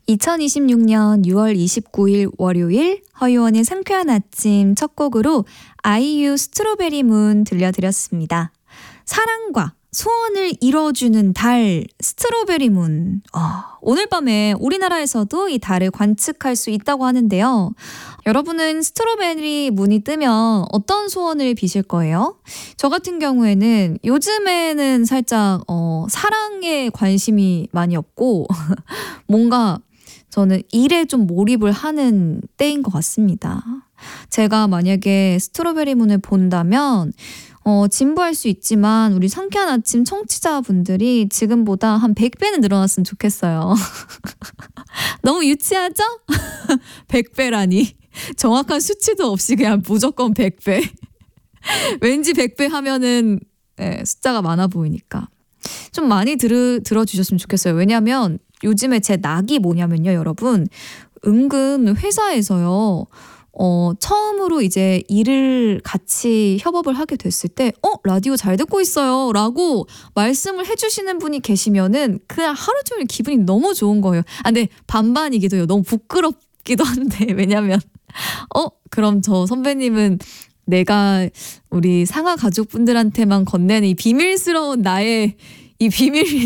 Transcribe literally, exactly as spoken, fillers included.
이천이십육 년 유월 이십구일 월요일 허유원의 상쾌한 아침 첫 곡으로 아이유 스트로베리 문 들려드렸습니다. 사랑과 소원을 이뤄주는 달 스트로베리 문. 어, 오늘 밤에 우리나라에서도 이 달을 관측할 수 있다고 하는데요. 여러분은 스트로베리 문이 뜨면 어떤 소원을 비실 거예요? 저 같은 경우에는 요즘에는 살짝 어, 사랑에 관심이 많이 없고 뭔가 저는 일에 좀 몰입을 하는 때인 것 같습니다. 제가 만약에 스트로베리 문을 본다면 어, 진부할 수 있지만 우리 상쾌한 아침 청취자분들이 지금보다 한 백 배는 늘어났으면 좋겠어요. 너무 유치하죠? 백 배라니. 정확한 수치도 없이 그냥 무조건 백 배. 왠지 백 배 하면은 네, 숫자가 많아 보이니까. 좀 많이 들, 들어주셨으면 좋겠어요. 왜냐하면 요즘에 제 낙이 뭐냐면요, 여러분. 은근 회사에서요. 어, 처음으로 이제 일을 같이 협업을 하게 됐을 때, 어, 라디오 잘 듣고 있어요. 라고 말씀을 해주시는 분이 계시면은 그냥 하루 종일 기분이 너무 좋은 거예요. 아, 근데 반반이기도 해요. 너무 부끄럽기도 한데, 왜냐면, 어, 그럼 저 선배님은 내가 우리 상하 가족분들한테만 건네는 이 비밀스러운 나의 이 비밀